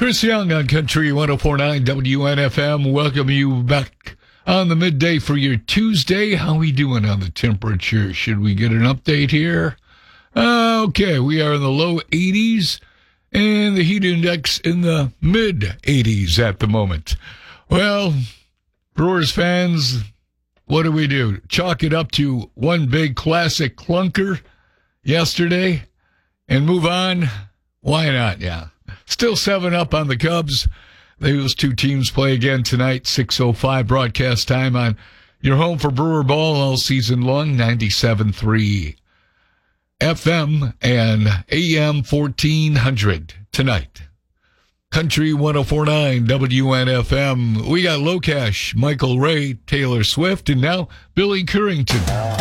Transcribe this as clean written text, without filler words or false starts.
Chris Young on Country 104.9 WNFM. Welcome you back on the midday for your Tuesday. How we doing on the temperature? Should we get an update here? Okay, we are in the low 80s and the heat index in the mid 80s at the moment. Well, Brewers fans, what do? Chalk it up to one big classic clunker yesterday and move on? Why not? Yeah. Still 7-up on the Cubs. Those two teams play again tonight, 6:05 broadcast time on your home for Brewer Ball all season long, 97.3 FM and AM 1400 tonight. Country 104.9 WNFM. We got Locash, Michael Ray, Taylor Swift, and now Billy Currington.